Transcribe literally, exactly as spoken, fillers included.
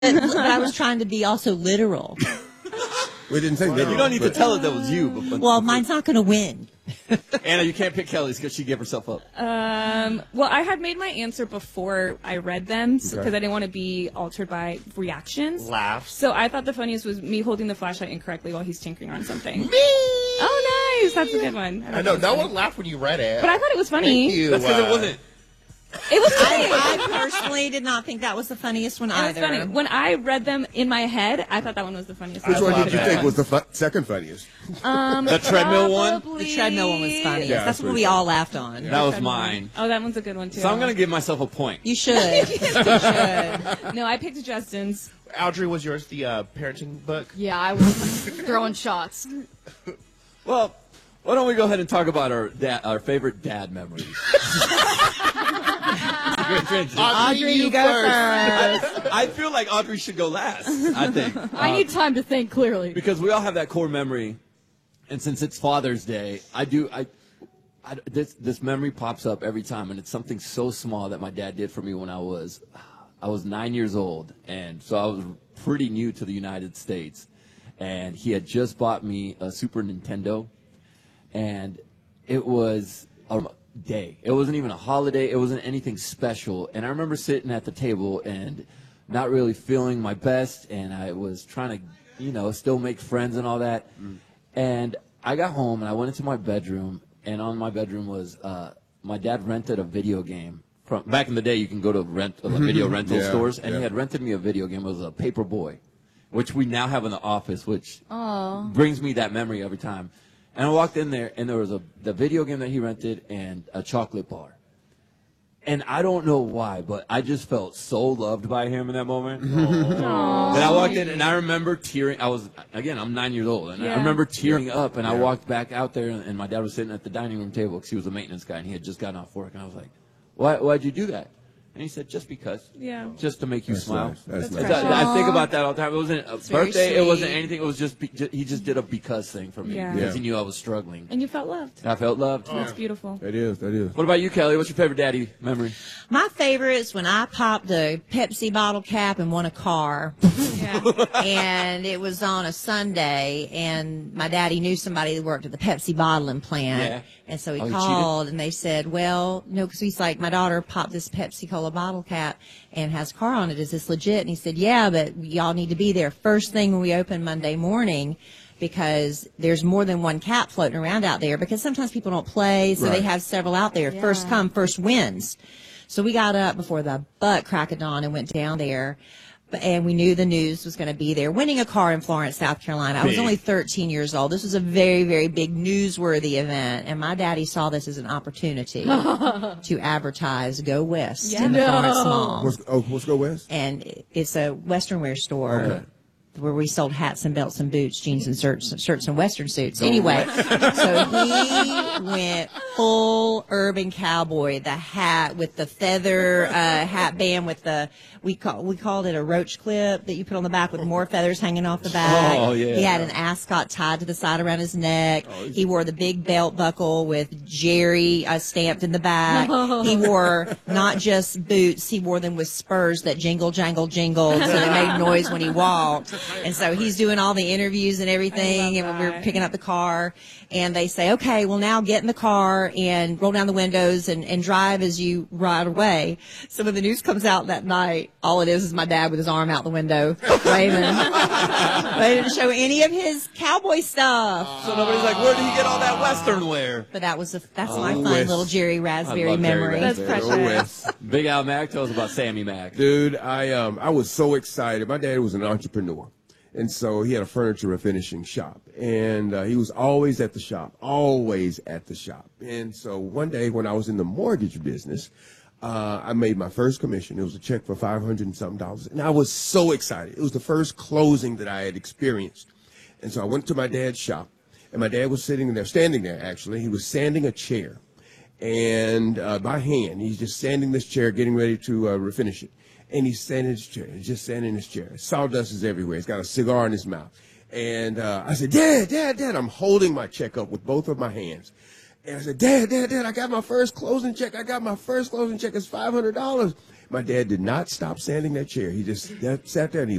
but I was trying to be also literal. We didn't say literal. You don't need to tell it that was you. But, well, mine's not going to win. Anna, you can't pick Kelly's because she gave herself up. Um, well, I had made my answer before I read them because Okay. I didn't want to be altered by reactions. Laughs. So I thought the funniest was me holding the flashlight incorrectly while he's tinkering on something. Me! Oh, nice. That's a good one. I know. No one laughed when you read it. But I thought it was funny. Thank you. That's because uh, it wasn't. It was funny. I, I personally did not think that was the funniest one It was either. funny. When I read them in my head, I thought that one was the funniest. Which I one love did you it. think was the fu- second funniest? Um, The treadmill one? probably- The treadmill one was funniest. Yeah, that's that's what pretty we funny. all laughed on. That was mine. Oh, that one's a good one, too. So I'm going to give myself a point. You should. you should. No, I picked Justin's. Audrey, was yours the uh, parenting book? Yeah, I was throwing shots. Well, why don't we go ahead and talk about our dad, our favorite dad memories? Audrey, you go first. I feel like Audrey should go last, I think. I Uh, need time to think clearly. because we all have that core memory, and since it's Father's Day, I do I, I this this memory pops up every time, and it's something so small that my dad did for me when I was I was nine years old, and so I was pretty new to the United States, and he had just bought me a Super Nintendo, and it was a day. It wasn't even a holiday. It wasn't anything special, and I remember sitting at the table and not really feeling my best, and I was trying to, you know, still make friends and all that. Mm. And I got home and I went into my bedroom, and on my bedroom was uh, my dad rented a video game. From back in the day, you can go to rent uh, video rental Yeah, stores, and yeah. he had rented me a video game. It was a Paperboy, which we now have in the office, which Aw. brings me that memory every time. And I walked in there, and there was a the video game that he rented and a chocolate bar. And I don't know why, but I just felt so loved by him in that moment. And I walked in, and I remember tearing. I was, again, I'm nine years old, and I Yeah. remember tearing up. And I Yeah. walked back out there, and my dad was sitting at the dining room table because he was a maintenance guy, and he had just gotten off work. And I was like, Why, why'd you do that? And he said, just because. Yeah. Just to make you That's smile. nice. That's That's nice. I, I think about that all the time. It wasn't a very birthday. It wasn't sweet. anything. It was just, be, ju- he just did a because thing for me. Yeah. Because Yeah. he knew I was struggling. And you felt loved. I felt loved. That's beautiful. That is, that is. What about you, Kelly? What's your favorite daddy memory? My favorite is when I popped the Pepsi bottle cap and won a car. Yeah. And it was on a Sunday, and my daddy knew somebody that worked at the Pepsi bottling plant. Yeah. And so he Oh, he called, and they said, well, no, because he's like, my daughter popped this Pepsi Cola bottle cap and has a car on it. Is this legit? And he said, yeah, but y'all need to be there first thing when we open Monday morning, because there's more than one cap floating around out there, because sometimes people don't play, so they Right. have several out there. First come, first wins. So we got up before the butt crack of dawn and went down there. But- And we knew the news was going to be there. Winning a car in Florence, South Carolina. I was Big. only thirteen years old. This was a very, very big newsworthy event. And my daddy saw this as an opportunity to advertise Go West in the No. Florence Mall. What's, oh, let's go west. And it's a Western wear store. Okay. Where we sold hats and belts and boots, jeans and shirts, shirts and Western suits. Anyway, so he went full urban cowboy. The hat with the feather uh, hat band with the we call we called it a roach clip that you put on the back with more feathers hanging off the back. Oh, yeah. He had an ascot tied to the side around his neck. He wore the big belt buckle with Jerry uh, stamped in the back. He wore not just boots; he wore them with spurs that jingle, jangle, jingled, so they made noise when he walked. And so he's doing all the interviews and everything, and when we we're that. picking up the car, and they say, okay, well, now get in the car and roll down the windows and, and drive as you ride away. So when the news comes out that night, all it is is my dad with his arm out the window, waving. They didn't show any of his cowboy stuff. So nobody's like, where did he get all that Western wear? But that was a, that's my Oh, fun West. little Jerry Raspberry love Jerry memory. Raspberry. That's Go precious. west. Big Al Mack, tell us about Sammy Mack. Dude, I um I was so excited. My dad was an entrepreneur, and so he had a furniture and finishing shop, and uh, he was always at the shop, always at the shop. And so one day when I was in the mortgage business, uh, I made my first commission. It was a check for five hundred and something dollars, and I was so excited. It was the first closing that I had experienced, and so I went to my dad's shop, and my dad was sitting there, standing there actually. He was sanding a chair. And uh, by hand, he's just sanding this chair, getting ready to uh, refinish it. And he's sanding his chair. He's just sanding his chair. Sawdust is everywhere. He's got a cigar in his mouth. And uh, I said, Dad, Dad, Dad. I'm holding my check up with both of my hands. And I said, Dad, Dad, Dad, I got my first closing check. I got my first closing check. It's five hundred dollars. My dad did not stop sanding that chair. He just that, sat there and he